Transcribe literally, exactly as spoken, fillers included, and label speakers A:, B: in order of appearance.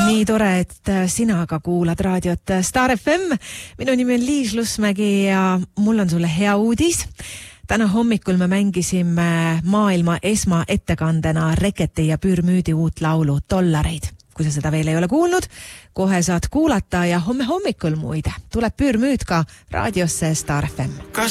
A: Nii tore, et sina ka kuulad raadiot Star F M. Minu nimi on Liis Lusmägi ja mul on sulle hea uudis. Täna hommikul me mängisime maailma esmaettekandena Reketi ja Pürmüüdi uut laulu Dollareid. Kui sa seda veel ei ole kuulnud, kohe saad kuulata ja homme hommikul muide tuleb Pürmüüd ka raadiosse Star F M.